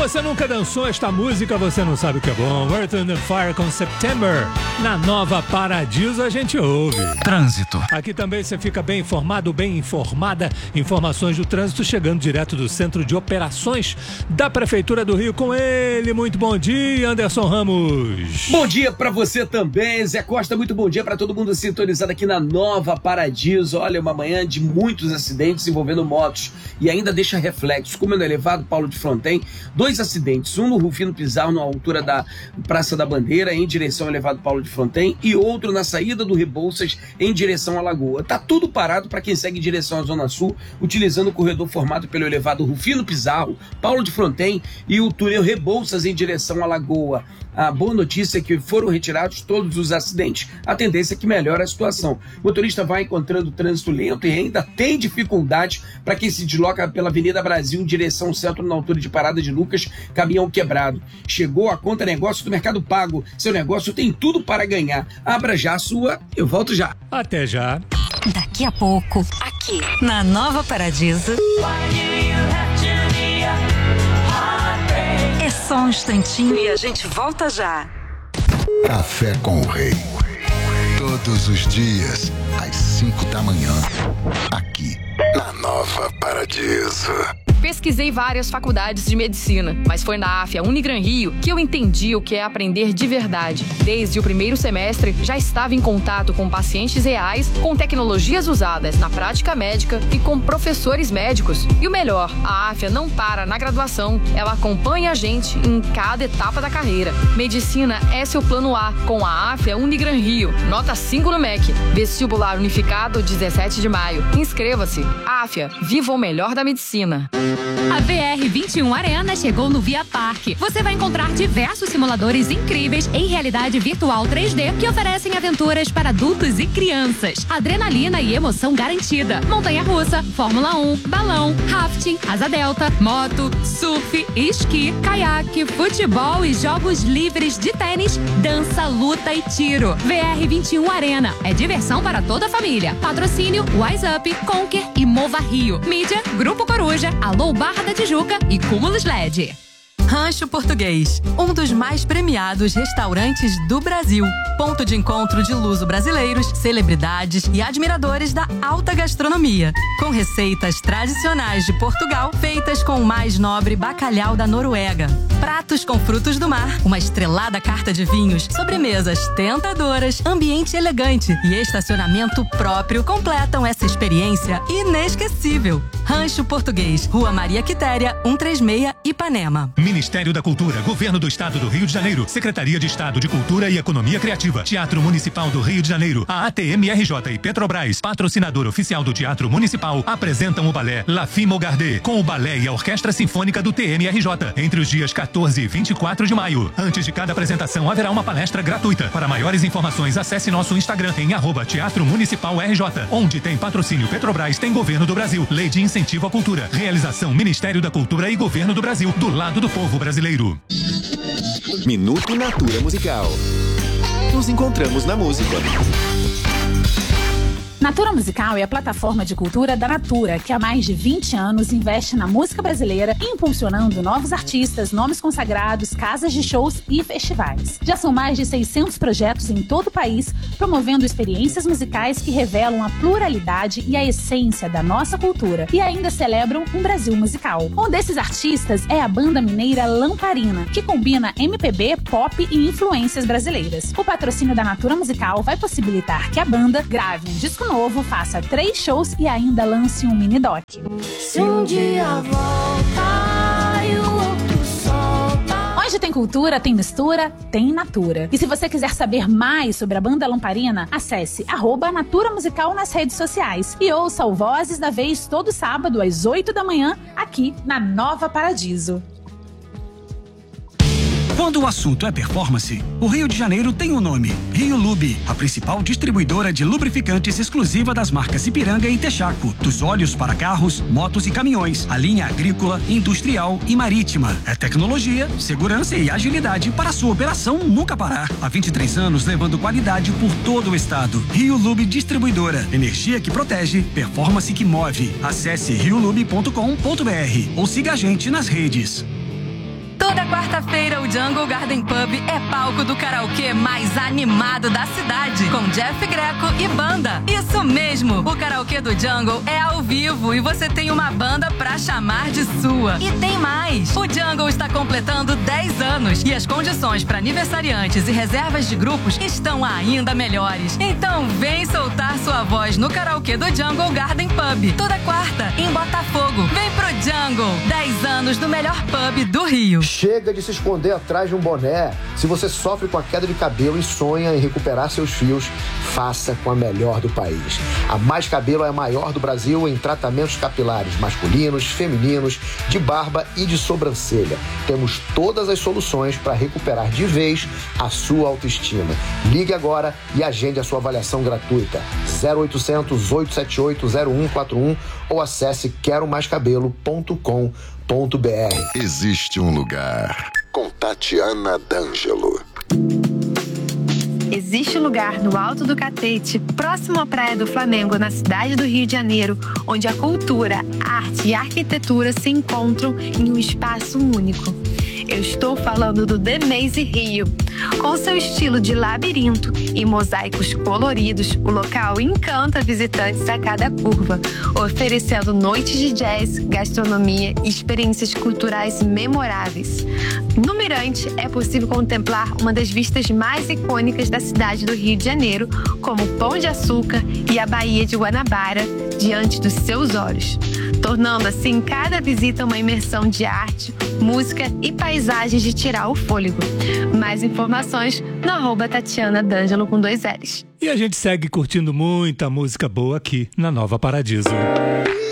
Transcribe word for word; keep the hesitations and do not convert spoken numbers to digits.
você nunca dançou esta música, você não sabe o que é bom. Earth and Fire com September. Na Nova Paradiso a gente ouve. Trânsito. Aqui também você fica bem informado, bem informada. Informações do trânsito chegando direto do Centro de Operações da Prefeitura do Rio com ele. Muito bom dia, Anderson Ramos. Bom dia pra você também, Zé Costa. Muito bom dia pra todo mundo sintonizado aqui na Nova Paradiso. Olha, uma manhã de muitos acidentes envolvendo motos e ainda deixa reflexos, como no elevado Paulo de Fronten, dois acidentes, um no Rufino Pizarro, na altura da Praça da Bandeira, em direção ao elevado Paulo de Fronten, e outro na saída do Rebouças, em direção à Lagoa. Tá tudo parado para quem segue em direção à Zona Sul, utilizando o corredor formado pelo elevado Rufino Pizarro, Paulo de Fronten e o túnel Rebouças em direção à Lagoa. A boa notícia é que foram retirados todos os acidentes. A tendência é que melhore a situação. O motorista vai encontrando trânsito lento e ainda tem dificuldade para quem se desloca pela Avenida Brasil em direção ao centro, na altura de Parada de Lucas, caminhão quebrado. Chegou a conta negócio do Mercado Pago. Seu negócio tem tudo para ganhar. Abra já a sua, eu volto já. Até já. Daqui a pouco, aqui na Nova Paradiso. É só um instantinho e a gente volta já. Café com o Rei. Todos os dias, às cinco da manhã. Aqui, na Nova Paradiso. Pesquisei várias faculdades de medicina, mas foi na AFIA Unigran Rio que eu entendi o que é aprender de verdade. Desde o primeiro semestre, já estava em contato com pacientes reais, com tecnologias usadas na prática médica e com professores médicos. E o melhor, a AFIA não para na graduação, ela acompanha a gente em cada etapa da carreira. Medicina é seu plano A, com a AFIA Unigran Rio. Nota cinco no M E C. Vestibular unificado, dezessete de maio. Inscreva-se. AFIA, viva o melhor da medicina. A V R vinte e um Arena chegou no Via Parque. Você vai encontrar diversos simuladores incríveis em realidade virtual três D que oferecem aventuras para adultos e crianças. Adrenalina e emoção garantida. Montanha-russa, Fórmula um, balão, rafting, asa delta, moto, surf, esqui, caiaque, futebol e jogos livres de tênis, dança, luta e tiro. V R vinte e um Arena é diversão para toda a família. Patrocínio Wise Up, Conquer e Mova Rio. Mídia, Grupo Coruja, Alô Barra da Tijuca e Cúmulos L E D. Rancho Português, um dos mais premiados restaurantes do Brasil. Ponto de encontro de luso-brasileiros, celebridades e admiradores da alta gastronomia. Com receitas tradicionais de Portugal, feitas com o mais nobre bacalhau da Noruega. Pratos com frutos do mar, uma estrelada carta de vinhos, sobremesas tentadoras, ambiente elegante e estacionamento próprio completam essa experiência inesquecível. Rancho Português, Rua Maria Quitéria, cento e trinta e seis, Ipanema. Ministério da Cultura, Governo do Estado do Rio de Janeiro, Secretaria de Estado de Cultura e Economia Criativa, Teatro Municipal do Rio de Janeiro, a A T M R J e Petrobras, patrocinador oficial do Teatro Municipal, apresentam o balé La Fille Gardée, com o balé e a Orquestra Sinfônica do T M R J, entre os dias quatorze e vinte e quatro de maio. Antes de cada apresentação haverá uma palestra gratuita. Para maiores informações, acesse nosso Instagram em arroba Teatro Municipal R J, onde tem patrocínio Petrobras, tem Governo do Brasil, Lei de Incentivo à Cultura, realização Ministério da Cultura e Governo do Brasil, do lado do povo brasileiro. Minuto Natura Musical. Nos encontramos na música. Natura Musical é a plataforma de cultura da Natura, que há mais de vinte anos investe na música brasileira, impulsionando novos artistas, nomes consagrados, casas de shows e festivais. Já são mais de seiscentos projetos em todo o país, promovendo experiências musicais que revelam a pluralidade e a essência da nossa cultura e ainda celebram um Brasil musical. Um desses artistas é a banda mineira Lamparina, que combina M P B, pop e influências brasileiras. O patrocínio da Natura Musical vai possibilitar que a banda grave um disco novo, faça três shows e ainda lance um mini doc. Se um dia volta e o outro solta. Onde tem cultura, tem mistura, tem Natura. E se você quiser saber mais sobre a banda Lamparina, acesse arroba Natura Musical nas redes sociais e ouça o Vozes da Vez todo sábado às oito da manhã aqui na Nova Paradiso. Quando o assunto é performance, o Rio de Janeiro tem um nome: Rio Lube, a principal distribuidora de lubrificantes exclusiva das marcas Ipiranga e Texaco, dos óleos para carros, motos e caminhões, a linha agrícola, industrial e marítima. É tecnologia, segurança e agilidade para a sua operação nunca parar. Há vinte e três anos levando qualidade por todo o estado. Rio Lube Distribuidora, energia que protege, performance que move. Acesse rio lube ponto com ponto br ou siga a gente nas redes. Toda quarta-feira, o Jungle Garden Pub é palco do karaokê mais animado da cidade, com Jeff Greco e banda. Isso mesmo, o karaokê do Jungle é ao vivo e você tem uma banda pra chamar de sua. E tem mais! O Jungle está completando dez anos e as condições para aniversariantes e reservas de grupos estão ainda melhores. Então vem soltar sua voz no karaokê do Jungle Garden Pub, toda quarta, em Botafogo. Vem pro Jungle, dez anos do melhor pub do Rio. Chega de se esconder atrás de um boné. Se você sofre com a queda de cabelo e sonha em recuperar seus fios, faça com a melhor do país. A Mais Cabelo é a maior do Brasil em tratamentos capilares masculinos, femininos, de barba e de sobrancelha. Temos todas as soluções para recuperar de vez a sua autoestima. Ligue agora e agende a sua avaliação gratuita. zero oitocentos, oito sete oito, zero um quatro um ou acesse quero mais cabelo ponto com ponto br. Existe um lugar com Tatiana D'Angelo. Existe um lugar no Alto do Catete, próximo à Praia do Flamengo, na cidade do Rio de Janeiro, onde a cultura, a arte e a arquitetura se encontram em um espaço único. Eu estou falando do The Maze Rio. Com seu estilo de labirinto e mosaicos coloridos, o local encanta visitantes a cada curva, oferecendo noites de jazz, gastronomia e experiências culturais memoráveis. No Mirante, é possível contemplar uma das vistas mais icônicas da cidade do Rio de Janeiro, como o Pão de Açúcar e a Baía de Guanabara, diante dos seus olhos, tornando assim cada visita uma imersão de arte, música e paisagens de tirar o fôlego. Mais informações no arroba Tatiana D'Angelo com dois L's. E a gente segue curtindo muita música boa aqui na Nova Paradiso.